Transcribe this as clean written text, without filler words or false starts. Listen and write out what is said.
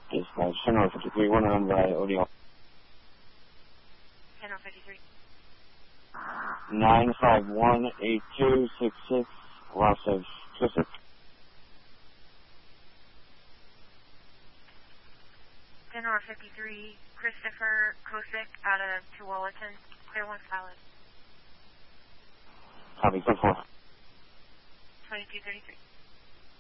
Dispatch, 1053, one on by ODL. 1053. 9518266, loss of Twisted. 1053, Christopher Kosick out of Tualatin, clear 1 solid. Copy, 10-4. 2233.